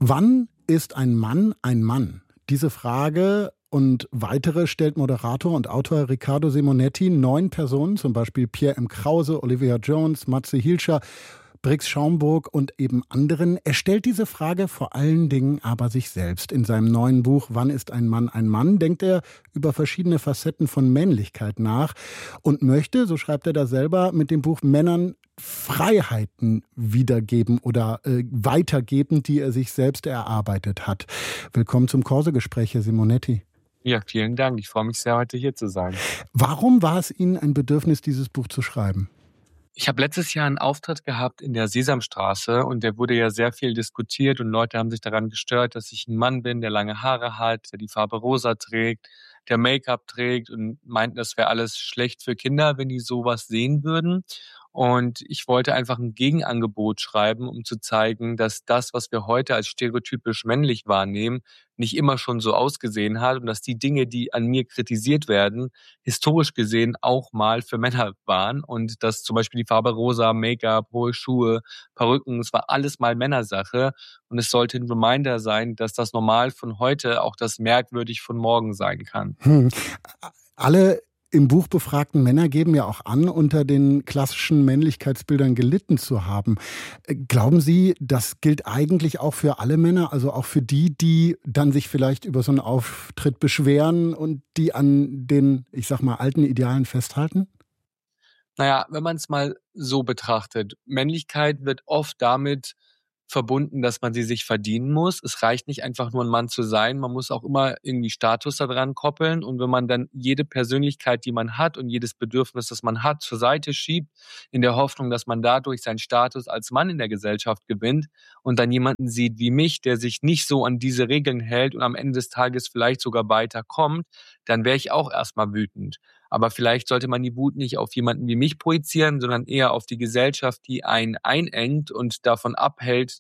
Wann ist ein Mann ein Mann? Diese Frage und weitere stellt Moderator und Autor Riccardo Simonetti 9 Personen, zum Beispiel Pierre M. Krause, Olivia Jones, Matze Hilscher, Brix Schaumburg und eben anderen. Er stellt diese Frage vor allen Dingen aber sich selbst. In seinem neuen Buch Wann ist ein Mann ein Mann? Denkt er über verschiedene Facetten von Männlichkeit nach und möchte, so schreibt er da selber, mit dem Buch Männern Freiheiten wiedergeben oder weitergeben, die er sich selbst erarbeitet hat. Willkommen zum Corso-Gespräch, Herr Simonetti. Ja, vielen Dank. Ich freue mich sehr, heute hier zu sein. Warum war es Ihnen ein Bedürfnis, dieses Buch zu schreiben? Ich habe letztes Jahr einen Auftritt gehabt in der Sesamstraße und der wurde ja sehr viel diskutiert und Leute haben sich daran gestört, dass ich ein Mann bin, der lange Haare hat, der die Farbe rosa trägt, der Make-up trägt und meinten, das wäre alles schlecht für Kinder, wenn die sowas sehen würden. Und ich wollte einfach ein Gegenangebot schreiben, um zu zeigen, dass das, was wir heute als stereotypisch männlich wahrnehmen, nicht immer schon so ausgesehen hat und dass die Dinge, die an mir kritisiert werden, historisch gesehen auch mal für Männer waren und dass zum Beispiel die Farbe rosa, Make-up, hohe Schuhe, Perücken, es war alles mal Männersache und es sollte ein Reminder sein, dass das Normal von heute auch das merkwürdig von morgen sein kann. Alle im Buch befragten Männer geben ja auch an, unter den klassischen Männlichkeitsbildern gelitten zu haben. Glauben Sie, das gilt eigentlich auch für alle Männer, also auch für die, die dann sich vielleicht über so einen Auftritt beschweren und die an den, ich sag mal, alten Idealen festhalten? Naja, wenn man es mal so betrachtet, Männlichkeit wird oft damit verbunden, dass man sie sich verdienen muss. Es reicht nicht einfach nur ein Mann zu sein, man muss auch immer irgendwie Status da dran koppeln und wenn man dann jede Persönlichkeit, die man hat und jedes Bedürfnis, das man hat, zur Seite schiebt, in der Hoffnung, dass man dadurch seinen Status als Mann in der Gesellschaft gewinnt und dann jemanden sieht wie mich, der sich nicht so an diese Regeln hält und am Ende des Tages vielleicht sogar weiterkommt, dann wäre ich auch erstmal wütend. Aber vielleicht sollte man die Wut nicht auf jemanden wie mich projizieren, sondern eher auf die Gesellschaft, die einen einengt und davon abhält,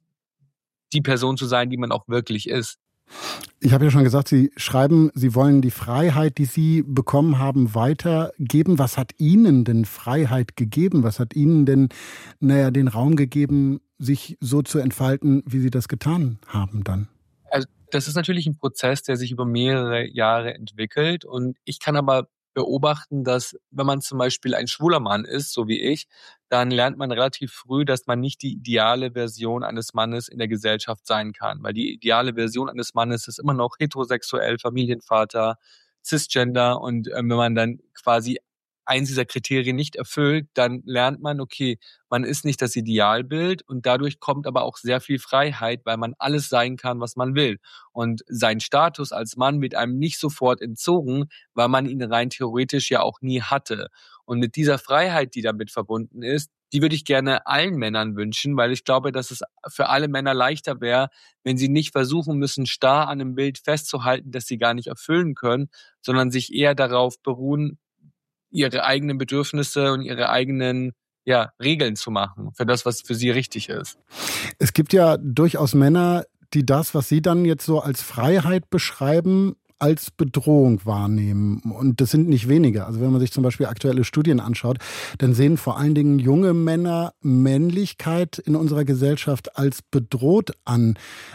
die Person zu sein, die man auch wirklich ist. Ich habe ja schon gesagt, Sie schreiben, Sie wollen die Freiheit, die Sie bekommen haben, weitergeben. Was hat Ihnen denn Freiheit gegeben? Was hat Ihnen denn, den Raum gegeben, sich so zu entfalten, wie Sie das getan haben dann? Also das ist natürlich ein Prozess, der sich über mehrere Jahre entwickelt und ich kann aber beobachten, dass wenn man zum Beispiel ein schwuler Mann ist, so wie ich, dann lernt man relativ früh, dass man nicht die ideale Version eines Mannes in der Gesellschaft sein kann. Weil die ideale Version eines Mannes ist immer noch heterosexuell, Familienvater, cisgender und wenn man dann quasi eins dieser Kriterien nicht erfüllt, dann lernt man, okay, man ist nicht das Idealbild und dadurch kommt aber auch sehr viel Freiheit, weil man alles sein kann, was man will. Und sein Status als Mann wird einem nicht sofort entzogen, weil man ihn rein theoretisch ja auch nie hatte. Und mit dieser Freiheit, die damit verbunden ist, die würde ich gerne allen Männern wünschen, weil ich glaube, dass es für alle Männer leichter wäre, wenn sie nicht versuchen müssen, starr an einem Bild festzuhalten, das sie gar nicht erfüllen können, sondern sich eher darauf beruhen, ihre eigenen Bedürfnisse und ihre eigenen Regeln zu machen für das, was für sie richtig ist. Es gibt ja durchaus Männer, die das, was Sie dann jetzt so als Freiheit beschreiben, als Bedrohung wahrnehmen. Und das sind nicht wenige. Also wenn man sich zum Beispiel aktuelle Studien anschaut, dann sehen vor allen Dingen junge Männer Männlichkeit in unserer Gesellschaft als bedroht an.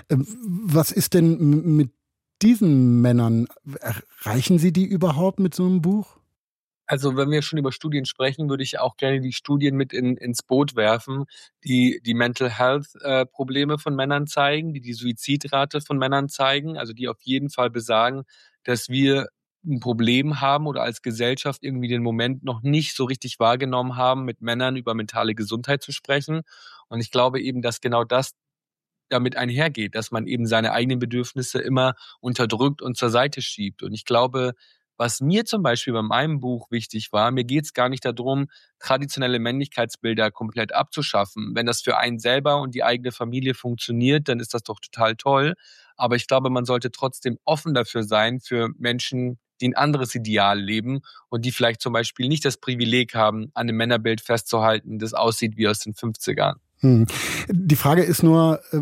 Was ist denn mit diesen Männern? Erreichen Sie die überhaupt mit so einem Buch? Also wenn wir schon über Studien sprechen, würde ich auch gerne die Studien mit ins Boot werfen, die Mental Health Probleme von Männern zeigen, die Suizidrate von Männern zeigen, also die auf jeden Fall besagen, dass wir ein Problem haben oder als Gesellschaft irgendwie den Moment noch nicht so richtig wahrgenommen haben, mit Männern über mentale Gesundheit zu sprechen. Und ich glaube eben, dass genau das damit einhergeht, dass man eben seine eigenen Bedürfnisse immer unterdrückt und zur Seite schiebt. Und ich glaube, was mir zum Beispiel bei meinem Buch wichtig war, mir geht es gar nicht darum, traditionelle Männlichkeitsbilder komplett abzuschaffen. Wenn das für einen selber und die eigene Familie funktioniert, dann ist das doch total toll. Aber ich glaube, man sollte trotzdem offen dafür sein, für Menschen, die ein anderes Ideal leben und die vielleicht zum Beispiel nicht das Privileg haben, an einem Männerbild festzuhalten, das aussieht wie aus den 50ern. Die Frage ist nur,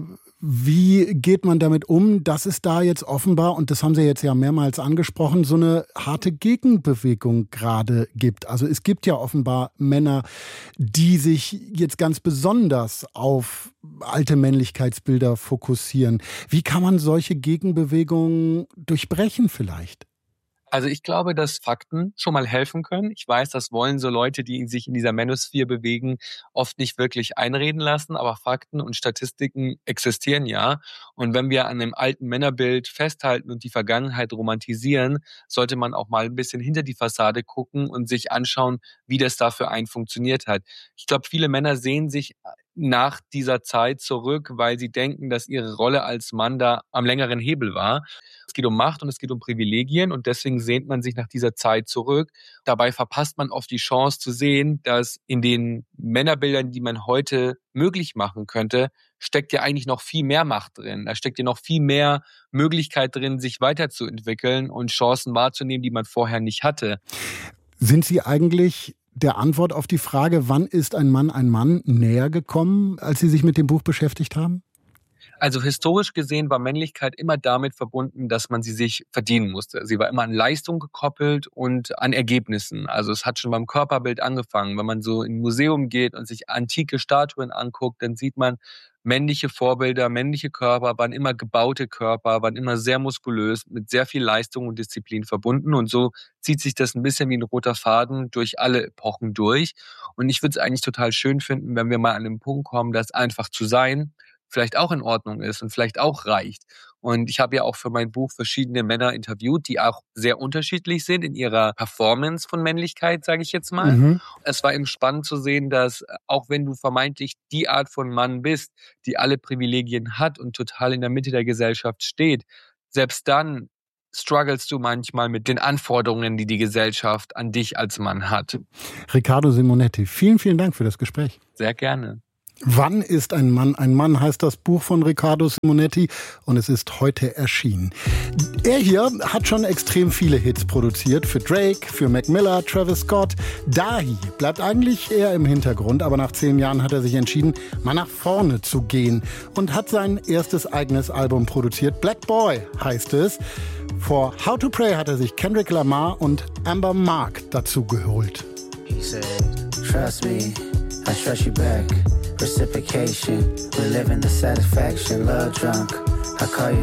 Wie geht man damit um, dass es da jetzt offenbar, und das haben Sie jetzt ja mehrmals angesprochen, so eine harte Gegenbewegung gerade gibt? Also es gibt ja offenbar Männer, die sich jetzt ganz besonders auf alte Männlichkeitsbilder fokussieren. Wie kann man solche Gegenbewegungen durchbrechen vielleicht? Also ich glaube, dass Fakten schon mal helfen können. Ich weiß, das wollen so Leute, die sich in dieser Manosphere bewegen, oft nicht wirklich einreden lassen, aber Fakten und Statistiken existieren ja. Und wenn wir an einem alten Männerbild festhalten und die Vergangenheit romantisieren, sollte man auch mal ein bisschen hinter die Fassade gucken und sich anschauen, wie das da für einen funktioniert hat. Ich glaube, viele Männer sehen sich nach dieser Zeit zurück, weil sie denken, dass ihre Rolle als Mann da am längeren Hebel war. Es geht um Macht und es geht um Privilegien und deswegen sehnt man sich nach dieser Zeit zurück. Dabei verpasst man oft die Chance zu sehen, dass in den Männerbildern, die man heute möglich machen könnte, steckt ja eigentlich noch viel mehr Macht drin. Da steckt ja noch viel mehr Möglichkeit drin, sich weiterzuentwickeln und Chancen wahrzunehmen, die man vorher nicht hatte. Sind Sie eigentlich der Antwort auf die Frage, wann ist ein Mann näher gekommen, als Sie sich mit dem Buch beschäftigt haben? Also historisch gesehen war Männlichkeit immer damit verbunden, dass man sie sich verdienen musste. Sie war immer an Leistung gekoppelt und an Ergebnissen. Also es hat schon beim Körperbild angefangen. Wenn man so in ein Museum geht und sich antike Statuen anguckt, dann sieht man männliche Vorbilder, männliche Körper, waren immer gebaute Körper, waren immer sehr muskulös, mit sehr viel Leistung und Disziplin verbunden. Und so zieht sich das ein bisschen wie ein roter Faden durch alle Epochen durch. Und ich würde es eigentlich total schön finden, wenn wir mal an den Punkt kommen, dass einfach zu sein vielleicht auch in Ordnung ist und vielleicht auch reicht. Und ich habe ja auch für mein Buch verschiedene Männer interviewt, die auch sehr unterschiedlich sind in ihrer Performance von Männlichkeit, sage ich jetzt mal. Mhm. Es war eben spannend zu sehen, dass auch wenn du vermeintlich die Art von Mann bist, die alle Privilegien hat und total in der Mitte der Gesellschaft steht, selbst dann strugglest du manchmal mit den Anforderungen, die die Gesellschaft an dich als Mann hat. Riccardo Simonetti, vielen, vielen Dank für das Gespräch. Sehr gerne. Wann ist ein Mann ein Mann, heißt das Buch von Riccardo Simonetti und es ist heute erschienen. Er hier hat schon extrem viele Hits produziert, für Drake, für Mac Miller, Travis Scott. Dahi bleibt eigentlich eher im Hintergrund, aber nach 10 Jahren hat er sich entschieden, mal nach vorne zu gehen und hat sein erstes eigenes Album produziert. Black Boy heißt es. Vor How to Pray hat er sich Kendrick Lamar und Amber Mark dazu geholt. He said, trust me, I trust you back. Reciprocation, we're living the satisfaction, love drunk. I call you